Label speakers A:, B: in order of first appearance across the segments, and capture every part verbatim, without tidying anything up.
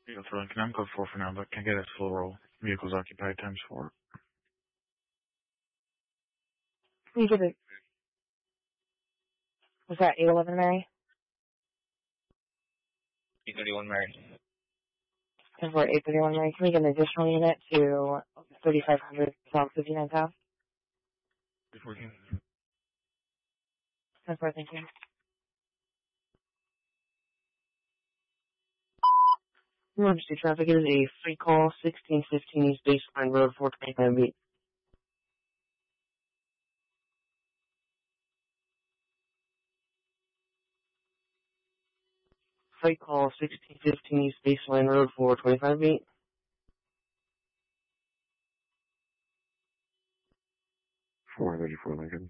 A: Vehicle for Lincoln, I'm code four for now, but can I get a full roll? Vehicles occupied times four.
B: Can you get it? Was that eight eleven Mary?
C: eight thirty-one Mary.
B: ten four, eight thirty-one Mary. Can we get an additional unit to thirty-five hundred South fifty-ninth Ave?
A: It's working.
B: ten four, thank you. Emergency traffic is a free call, sixteen fifteen East Baseline Road, four twenty-five B. Freight call, sixteen fifteen East Baseline Road, four twenty-five B.
A: four thirty-four Lincoln.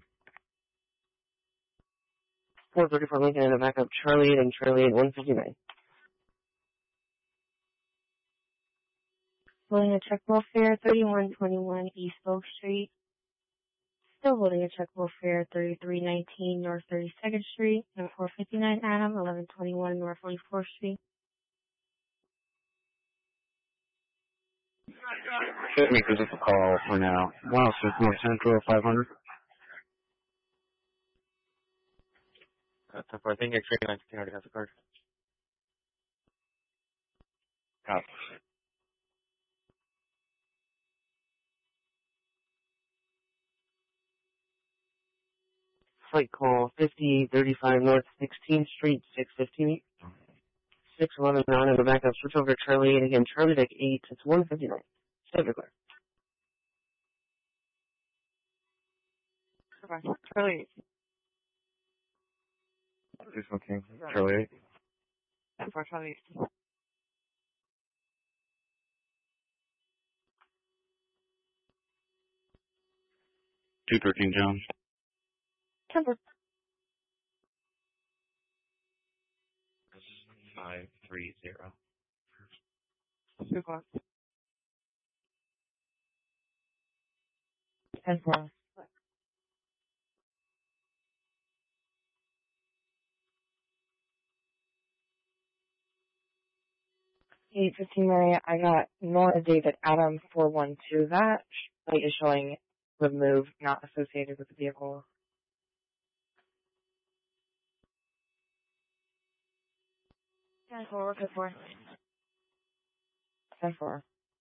B: four thirty-four Lincoln and a backup Charlie eight and Charlie eight, one fifty-nine.
D: Holding a check welfare, thirty-one twenty-one East Oak Street. Still holding a check welfare, thirty-three nineteen North thirty-second Street, and four fifty-nine Adam, eleven twenty-one North forty-fourth Street.
A: Should make this a call for now. one oh six North Central, five hundred.
C: Uh, ten four, I think X-ray nine fifteen already has a card.
A: Copy.
B: Flight call, fifty thirty-five North sixteenth Street, six fifteen. six eleven nine and a backup switch over to Charlie eight again. Charlie deck eight, it's one fifty-nine. Stand clear.
E: Okay. Charlie eight.
A: This one King. Charlie eight.
E: For Charlie eight.
A: two thirteen Jones.
B: Temper.
C: five three zero.
E: Two o'clock.
B: ten four. eight fifteen Mary, I got Nora David Adam four one two. That light is showing removed, not associated with the vehicle.
D: ten four, good four.
B: ten four.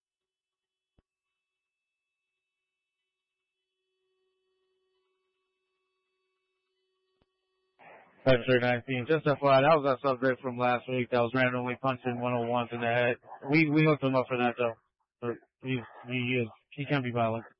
F: Five three nineteen. Just F Y I, that was that subject from last week that was randomly punching one oh ones in the head. We we hooked him up for that though. He he he, he can't be violent.